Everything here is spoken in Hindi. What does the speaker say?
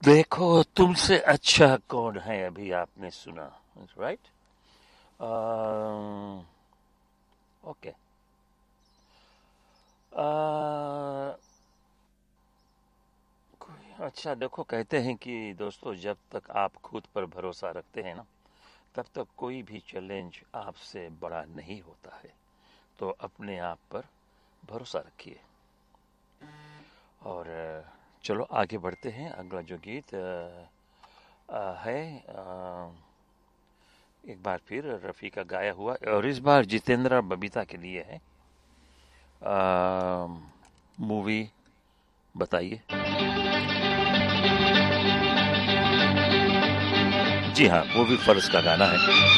देखो तुमसे अच्छा कौन है अभी आपने सुना, राइट? ओके। अच्छा देखो, कहते हैं कि दोस्तों जब तक आप खुद पर भरोसा रखते हैं ना, तब तक कोई भी चैलेंज आपसे बड़ा नहीं होता है। तो अपने आप पर भरोसा रखिए। और चलो आगे बढ़ते हैं। अगला जो गीत है, एक बार फिर रफ़ी का गाया हुआ, और इस बार जितेंद्र और बबीता के लिए है। मूवी बताइए। जी हाँ, मूवी फर्ज का गाना है।